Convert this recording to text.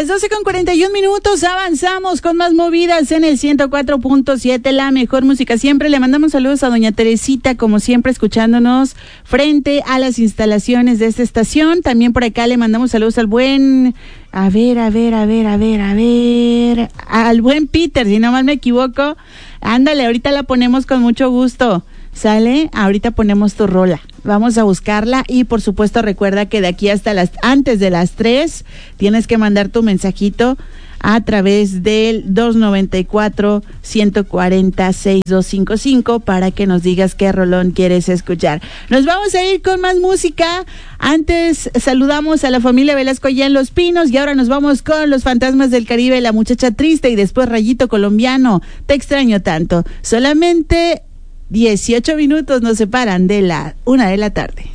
Las 12:41, avanzamos con más movidas en el 104.7, la mejor música siempre. Le mandamos saludos a doña Teresita, como siempre, escuchándonos frente a las instalaciones de esta estación. También por acá le mandamos saludos al buen... al buen Peter, si no mal me equivoco. Ándale, ahorita la ponemos con mucho gusto. ¿Sale? Ahorita ponemos tu rola. Vamos a buscarla y por supuesto recuerda que de aquí hasta antes de las 3 tienes que mandar tu mensajito a través del 294-140-6255 para que nos digas qué rolón quieres escuchar. Nos vamos a ir con más música. Antes saludamos a la familia Velasco allá en Los Pinos y ahora nos vamos con Los Fantasmas del Caribe, La Muchacha Triste y después Rayito Colombiano. Te extraño tanto. Solamente 18 minutos nos separan de la 1 de la tarde.